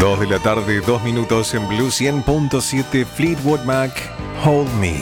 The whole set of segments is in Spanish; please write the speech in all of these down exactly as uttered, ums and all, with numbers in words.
dos de la tarde, dos minutos en Blue cien punto siete, Fleetwood Mac, Hold Me.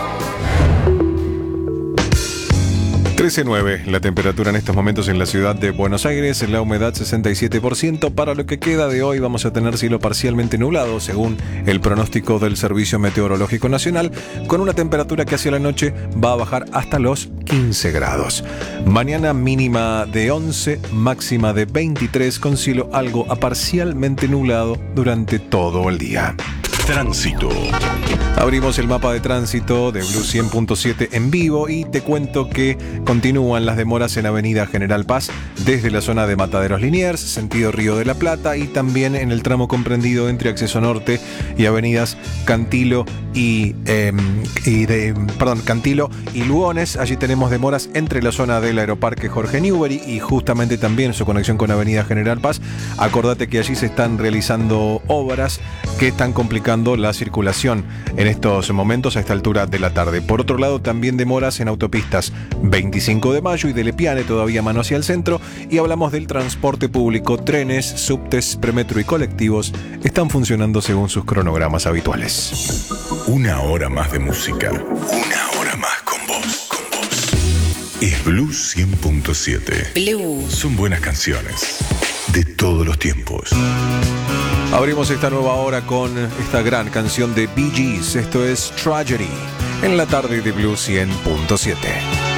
trece nueve la temperatura en estos momentos en la ciudad de Buenos Aires, la humedad sesenta y siete por ciento. Para lo que queda de hoy vamos a tener cielo parcialmente nublado, según el pronóstico del Servicio Meteorológico Nacional, con una temperatura que hacia la noche va a bajar hasta los quince grados. Mañana mínima de once, máxima de veintitrés, con cielo algo a parcialmente nublado durante todo el día. Tránsito. Abrimos el mapa de tránsito de Blue cien punto siete en vivo y te cuento que continúan las demoras en Avenida General Paz desde la zona de Mataderos Liniers, sentido Río de la Plata, y también en el tramo comprendido entre Acceso Norte y avenidas Cantilo y, eh, y de, perdón, Cantilo y Lugones. Allí tenemos demoras entre la zona del Aeroparque Jorge Newbery y justamente también su conexión con Avenida General Paz. Acordate que allí se están realizando obras que están complicando la circulación en estos momentos a esta altura de la tarde. Por otro lado, también demoras en autopistas veinticinco de mayo y de Lepiane, todavía mano hacia el centro. Y hablamos del transporte público. Trenes, subtes, premetro y colectivos están funcionando según sus cronogramas habituales. Una hora más de música. Una hora más con vos. Con vos. Es Blue cien punto siete. Blue. Son buenas canciones de todos los tiempos. Abrimos esta nueva hora con esta gran canción de Bee Gees. Esto es Tragedy en la tarde de Blue cien punto siete.